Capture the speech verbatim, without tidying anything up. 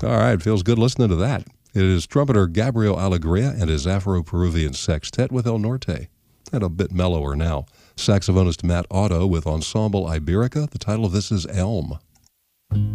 All right, feels good listening to that. It is trumpeter Gabriel Alegria and his Afro-Peruvian sextet with El Norte. And a bit mellower now. Saxophonist Matt Otto with Ensemble Iberica. The title of this is Elm.